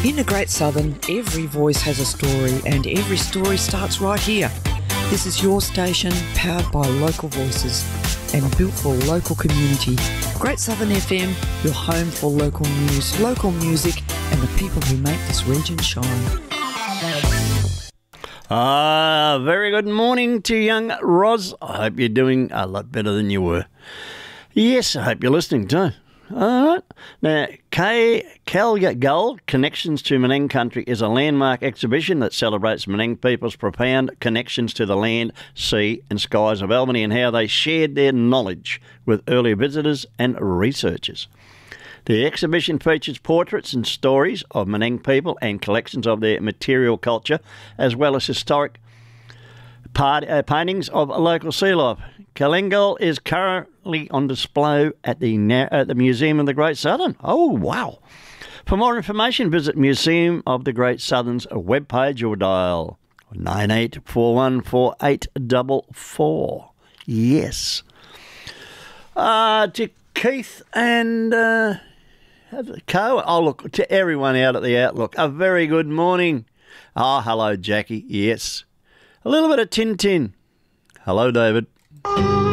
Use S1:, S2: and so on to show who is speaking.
S1: In the Great Southern, every voice has a story and every story starts right here. This is your station, powered by local voices and built for local community. Great Southern FM, your home for local news, local music and the people who make this region shine.
S2: Very good morning to young Roz. I hope you're doing a lot better than you were. Yes, I hope you're listening too. All right. Now, Kalga Gold, Connections to Meneng Country, is a landmark exhibition that celebrates Meneng people's profound connections to the land, sea and skies of Albany and how they shared their knowledge with early visitors and researchers. The exhibition features portraits and stories of Meneng people and collections of their material culture, as well as historic paintings of local sea life. Kalengol is currently on display at the Museum of the Great Southern. Oh, wow. For more information, visit Museum of the Great Southern's webpage or dial 98414844. Yes. To Keith and Co. Oh, look, to everyone out at the Outlook, a very good morning. Oh, hello, Jackie. Yes. A little bit of Tintin. Hello, David.